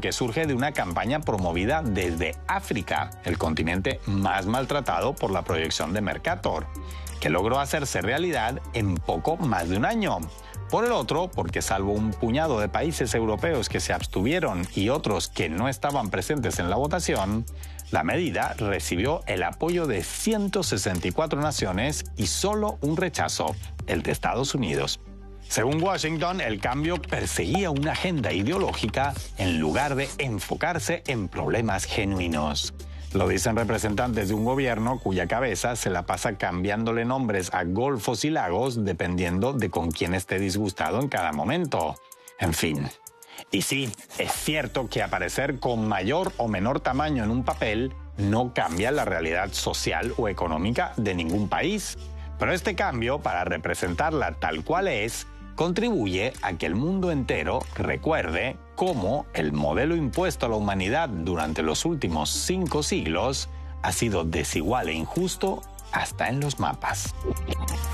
que surge de una campaña promovida desde África, el continente más maltratado por la proyección de Mercator, que logró hacerse realidad en poco más de un año. Por el otro, porque salvo un puñado de países europeos que se abstuvieron y otros que no estaban presentes en la votación, la medida recibió el apoyo de 164 naciones y solo un rechazo, el de Estados Unidos. Según Washington, el cambio perseguía una agenda ideológica en lugar de enfocarse en problemas genuinos. Lo dicen representantes de un gobierno cuya cabeza se la pasa cambiándole nombres a golfos y lagos dependiendo de con quién esté disgustado en cada momento. En fin. Y sí, es cierto que aparecer con mayor o menor tamaño en un papel no cambia la realidad social o económica de ningún país. Pero este cambio, para representarla tal cual es, contribuye a que el mundo entero recuerde cómo el modelo impuesto a la humanidad durante los últimos 5 siglos ha sido desigual e injusto hasta en los mapas.